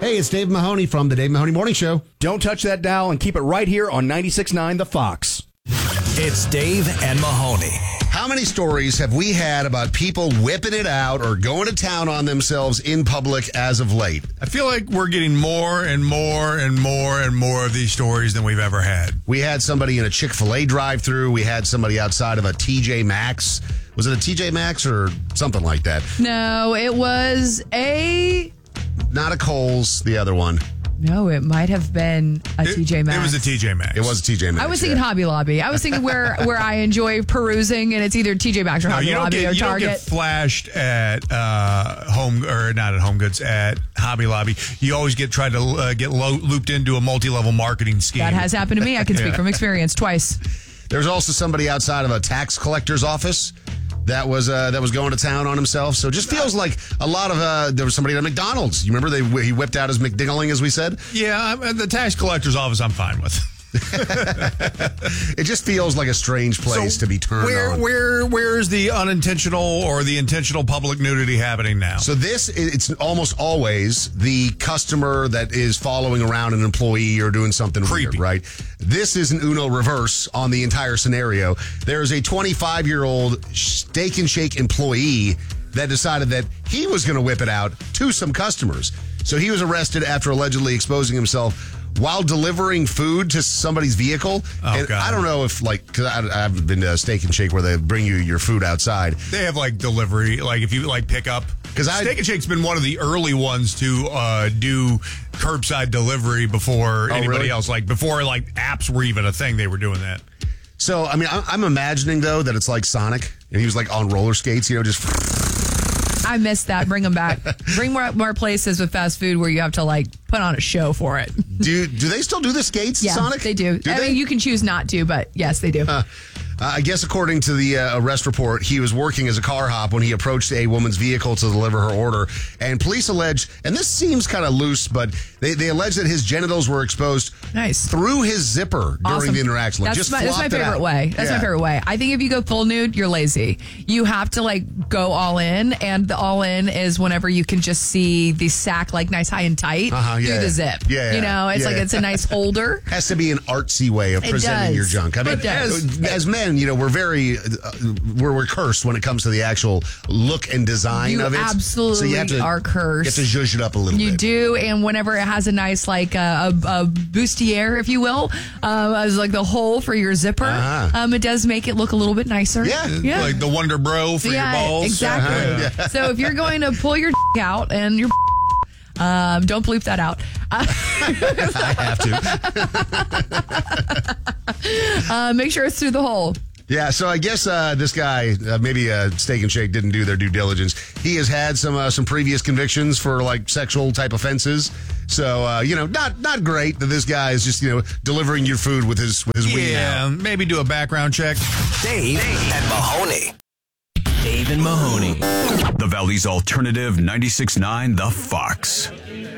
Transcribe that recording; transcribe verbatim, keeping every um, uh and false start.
Hey, it's Dave Mahoney from the Dave Mahoney Morning Show. Don't touch that dial and keep it right here on ninety-six point nine The Fox. It's Dave and Mahoney. How many stories have we had about people whipping it out or going to town on themselves in public as of late? I feel like we're getting more and more and more and more of these stories than we've ever had. We had somebody in a Chick-fil-A drive-thru. We had somebody outside of a T J Maxx. Was it a T J Maxx or something like that? No, it was a... Not a Kohl's, the other one. No, it might have been a It, T J Maxx. It was a T J Maxx. It was a T J Maxx. I was thinking yeah. Hobby Lobby. I was thinking where, where I enjoy perusing, and it's either T J Maxx or No, Hobby you don't Lobby get or you don't Target. get flashed at uh, home or not at Home Goods at Hobby Lobby. You always get tried to uh, get lo- looped into a multi-level marketing scheme. That has happened to me. I can speak Yeah. from experience twice. There's also somebody outside of a tax collector's office that was uh, that was going to town on himself. So it just feels like a lot of uh, there was somebody at McDonald's. You remember they he whipped out his McDingling, as we said. Yeah, I'm, the tax collector's office I'm fine with. It just feels like a strange place So to be turned where, on. Where where is the unintentional or the intentional public nudity happening now? So this, it's almost always the customer that is following around an employee or doing something Creepy. weird, right? This is an Uno reverse on the entire scenario. There is a twenty-five-year-old Steak and Shake employee that decided that he was going to whip it out to some customers. So he was arrested after allegedly exposing himself while delivering food to somebody's vehicle. Oh, and God. I don't know if, like, because I, I haven't been to a Steak and Shake where they bring you your food outside. They have like delivery, like if you like pick up. 'Cause I- Steak and Shake's been one of the early ones to uh, do curbside delivery before anybody really? else. Like before, like apps were even a thing. They were doing that. So, I mean, I'm I'm imagining, though, that it's like Sonic, and he was, like, on roller skates, you know, just... I miss that. Bring them back. Bring more, more places with fast food where you have to, like, put on a show for it. Do do they still do the skates, Yeah, Sonic? they do. do I they? mean, you can choose not to, but yes, they do. Uh, I guess according to the uh, arrest report, he was working as a car hop when he approached a woman's vehicle to deliver her order. And police allege, and this seems kind of loose, but they, they allege that his genitals were exposed Nice. through his zipper during Awesome. the interaction. Like, That's just my, that's my flopped it favorite out. way. That's Yeah. my favorite way. I think if you go full nude, you're lazy. You have to like go all in, and the all in is whenever you can just see the sack like nice high and tight Uh-huh, yeah. through the zip. Yeah, you know, it's yeah. like it's a nice holder. Has to be an artsy way of It presenting does. your junk. I mean, It does. As, as men, you know, we're very uh, we're, we're cursed when it comes to the actual look and design You of it. absolutely so you have to, are cursed. You have to zhuzh it up a little You bit. do, and whenever it has a nice like uh, a, a bustier, if you will, um, as like the hole for your zipper, Uh-huh. um, it does make it look a little bit nicer. Yeah. yeah. Like the Wonder Bro for yeah, your balls. exactly. Uh-huh. So if you're going to pull your dick out and your um, don't bleep that out. Uh, I have to. uh, make sure it's through the hole. Yeah, so I guess uh, this guy, uh, maybe uh, Steak and Shake didn't do their due diligence. He has had some uh, some previous convictions for like sexual type offenses. So uh, you know, not not great that this guy is just you know delivering your food with his with his wing Yeah, out. maybe do a background check. Dave and Mahoney. Dave and Mahoney. The Valley's alternative ninety-six point nine The Fox.